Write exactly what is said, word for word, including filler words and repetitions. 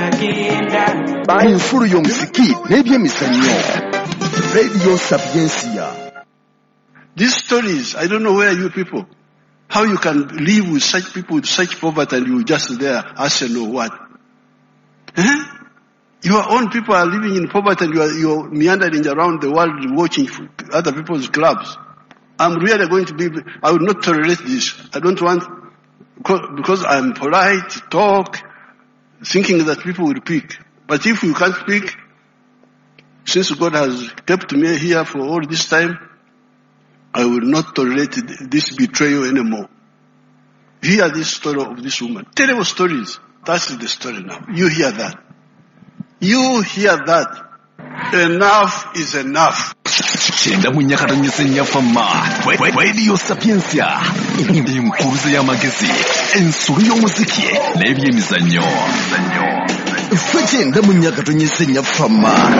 Enfuru y'omuziki n'ebyemizannyo. Radio Sapiencia. These stories, I don't know where you people, how you can live with such people with such poverty and you just there, Arsenal or what? Eh? Your own people are living in poverty and you are you're meandering around the world watching other people's clubs. I'm really going to be, I will not tolerate this. I don't want, because I'm polite, talk, thinking that people will pick. But if you can't speak, since God has kept me here for all this time, I will not tolerate this betrayal anymore. Hear this story of this woman. Terrible stories. That's the story now. You hear that. You hear that. Enough is enough. Chenda munyakata nyesenya fama. Radio Sapiencia. Impuruza ya magezi. Ensuru y'omuziki n'ebyemizannyo. Chenda munyakata nyesenya fama.